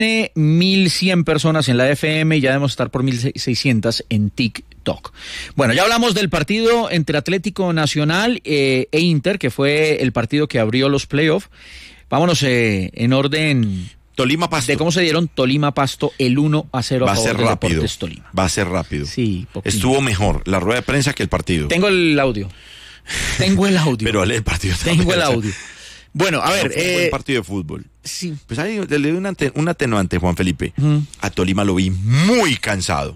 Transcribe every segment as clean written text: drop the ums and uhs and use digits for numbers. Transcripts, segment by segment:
Tiene 1.100 personas en la FM y ya debemos estar por 1.600 en TikTok. Bueno, ya hablamos del partido entre Atlético Nacional e Inter, que fue el partido que abrió los playoffs. Vámonos en orden Tolima-Pasto. de cómo se dieron Tolima-Pasto el 1-0 a favor de Deportes Tolima. Va a ser rápido. Sí, poquito. Estuvo mejor la rueda de prensa que el partido. Tengo el audio. Pero el partido. Tengo el audio. Bueno, a ver. No fue un buen partido de fútbol. Sí. Pues ahí le doy un atenuante, Juan Felipe. A Tolima lo vi muy cansado.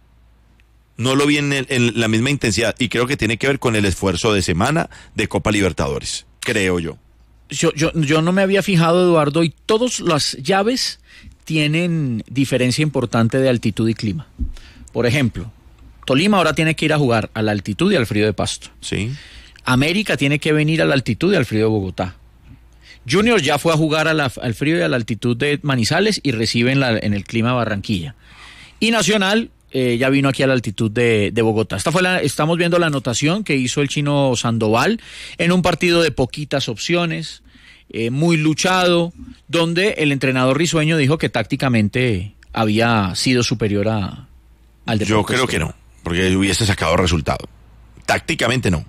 No lo vi en la misma intensidad. Y creo que tiene que ver con el esfuerzo de semana de Copa Libertadores. Creo yo. Yo no me había fijado, Eduardo, y todas las llaves tienen diferencia importante de altitud y clima. Por ejemplo, Tolima ahora tiene que ir a jugar a la altitud y al frío de Pasto. Sí. América tiene que venir a la altitud y al frío de Bogotá. Junior ya fue a jugar al frío y a la altitud de Manizales y recibe en el clima de Barranquilla. Y Nacional ya vino aquí a la altitud de Bogotá. Estamos viendo la anotación que hizo el chino Sandoval en un partido de poquitas opciones, muy luchado, donde el entrenador risueño dijo que tácticamente había sido superior al Deportes. Yo creo que no, porque hubiese sacado resultado. Tácticamente no.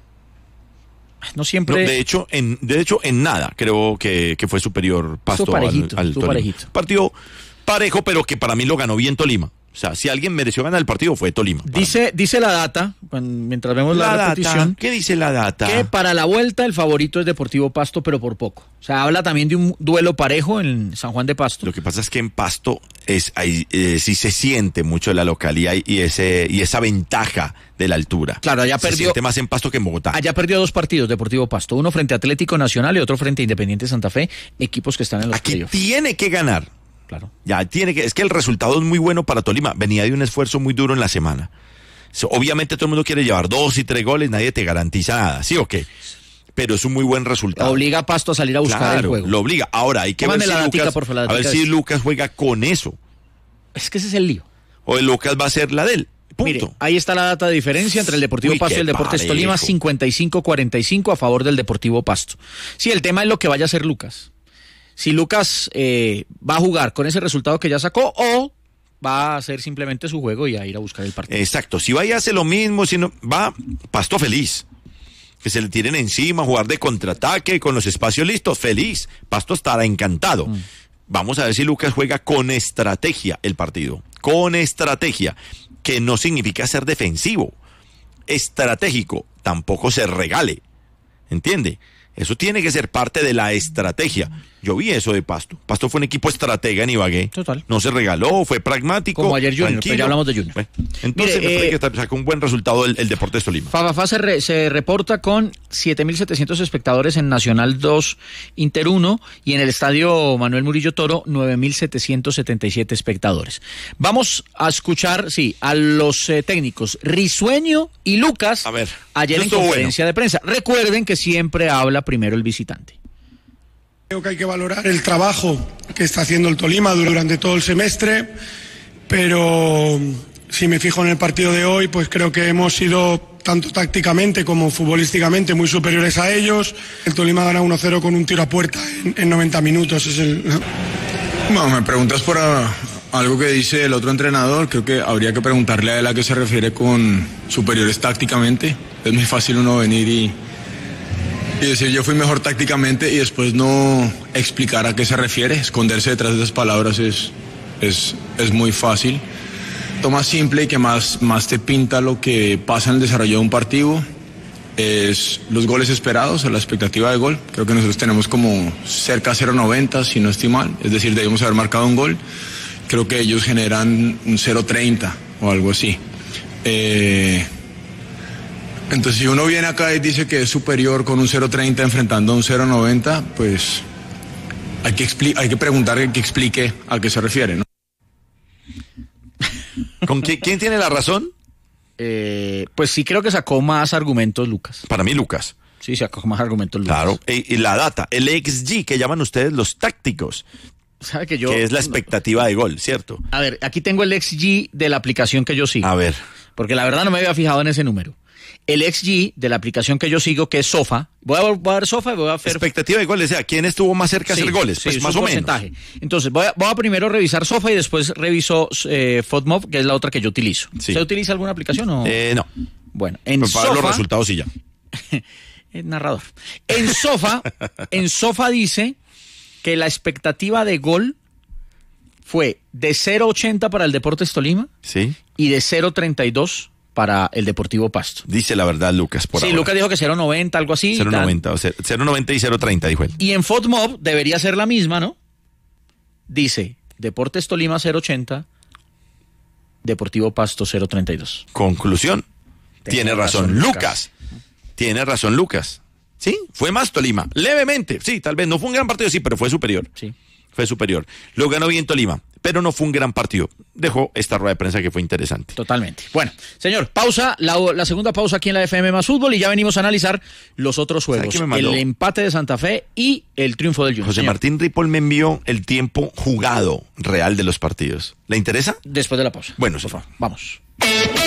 No siempre. No, de hecho, en nada creo que fue superior Pasto al Tolima. Parejito. Partido parejo, pero que para mí lo ganó bien Tolima. O sea, si alguien mereció ganar el partido fue Tolima. Dice la data, mientras vemos la repetición. ¿Qué dice la data? Que para la vuelta el favorito es Deportivo Pasto, pero por poco. O sea, habla también de un duelo parejo en San Juan de Pasto. Lo que pasa es que en Pasto sí se siente mucho la localidad y esa ventaja de la altura. Claro, allá se siente más en Pasto que en Bogotá. Allá perdió 2 partidos Deportivo Pasto, uno frente a Atlético Nacional y otro frente a Independiente Santa Fe, equipos que están en los playoffs. Tiene que ganar. Claro. Es que el resultado es muy bueno para Tolima. Venía de un esfuerzo muy duro en la semana. Obviamente todo el mundo quiere llevar 2 y 3 goles, nadie te garantiza nada, ¿sí o qué? Pero es un muy buen resultado. Obliga a Pasto a salir a buscar el juego. Lo obliga. Ahora hay que ver si Lucas juega con eso. Es que ese es el lío. O el Lucas va a ser la de él. Punto. Mire, ahí está la data de diferencia entre el Deportivo Pasto y el Deportes Tolima, 55-45 a favor del Deportivo Pasto. Sí, el tema es lo que vaya a hacer Lucas. Si Lucas va a jugar con ese resultado que ya sacó o va a hacer simplemente su juego y a ir a buscar el partido. Exacto, si va y hace lo mismo, si no, va Pasto feliz. Que se le tiren encima, jugar de contraataque con los espacios listos, feliz. Pasto estará encantado. Vamos a ver si Lucas juega con estrategia el partido. Con estrategia, que no significa ser defensivo. Estratégico, tampoco se regale. ¿Entiende? Eso tiene que ser parte de la estrategia. Yo vi eso de Pasto. Pasto fue un equipo estratega en Ibagué. Total. No se regaló, fue pragmático. Como ayer Junior, pero ya hablamos de Junior. Bueno, entonces me parece que sacó un buen resultado el Deportes Tolima. FAFAFA se reporta con 7.700 espectadores en Nacional 2, Inter 1 y en el estadio Manuel Murillo Toro 9.777 espectadores. Vamos a escuchar, a los técnicos Risueño y Lucas ayer en conferencia de prensa. Recuerden que siempre habla primero el visitante. Creo que hay que valorar el trabajo que está haciendo el Tolima durante todo el semestre, pero si me fijo en el partido de hoy, pues creo que hemos sido tanto tácticamente como futbolísticamente muy superiores a ellos. El Tolima gana 1-0 con un tiro a puerta en 90 minutos. Bueno, me preguntas por algo que dice el otro entrenador. Creo que habría que preguntarle a él a qué se refiere con superiores tácticamente. Es muy fácil uno venir y decir yo fui mejor tácticamente y después no explicar a qué se refiere. Esconderse detrás de esas palabras es muy fácil. Lo más simple y que más te pinta lo que pasa en el desarrollo de un partido es los goles esperados, la expectativa de gol. Creo que nosotros tenemos como cerca a 0.90, si no estoy mal, es decir, debemos haber marcado un gol. Creo que ellos generan un 0.30 o algo así. Entonces, si uno viene acá y dice que es superior con un 0.30 enfrentando a un 0.90, pues hay que preguntarle que explique a qué se refiere, ¿no? ¿Quién tiene la razón? Pues sí, creo que sacó más argumentos Lucas. Para mí, Lucas. Sí, sacó más argumentos Lucas. Claro, y la data, el XG que llaman ustedes los tácticos. ¿Sabe que es la expectativa de gol, ¿cierto? A ver, aquí tengo el XG de la aplicación que yo sigo. A ver. Porque la verdad no me había fijado en ese número. el XG de la aplicación que yo sigo, que es Sofa. Voy a ver Sofa y voy a hacer... Expectativa de goles, o sea, ¿quién estuvo más cerca de hacer goles? Sí, Pues más un o menos. porcentaje. Entonces, voy a primero revisar Sofa y después reviso FODMOB, que es la otra que yo utilizo. Sí. ¿Usted utiliza alguna aplicación o...? No. Bueno, en Pues para ver Sofa... los resultados sí ya. El narrador. En Sofa dice que la expectativa de gol fue de 0.80 para el Deportes Tolima Sí. y de 0.32 para el Deportivo Pasto. Dice la verdad Lucas por ahora. Lucas dijo que 0.90, algo así. 0.90, o sea, 0.90 y 0.30 dijo él. Y en FODMOB debería ser la misma, ¿no? Dice Deportes Tolima 0.80, Deportivo Pasto 0.32. Conclusión. Tiene razón Lucas. Tiene razón Lucas. Sí, fue más Tolima. Levemente, sí, tal vez. No fue un gran partido, sí, pero fue superior. Sí. Fue superior. Lo ganó bien Tolima, pero no fue un gran partido. Dejó esta rueda de prensa que fue interesante. Totalmente. Bueno, señor, pausa, la segunda pausa aquí en la FM más Fútbol y ya venimos a analizar los otros juegos. El empate de Santa Fe y el triunfo del Junior. José Martín Ripoll me envió el tiempo jugado real de los partidos. ¿Le interesa? Después de la pausa. Bueno, por favor. Vamos.